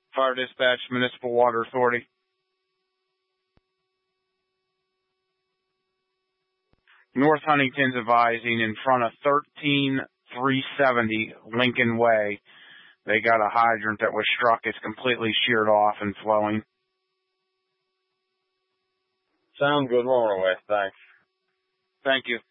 Fire Dispatch, Municipal Water Authority. North Huntington's advising in front of 13370 Lincoln Way. They got a hydrant that was struck. It's completely sheared off and flowing. Sounds good. We're on our way. Thanks. Thank you.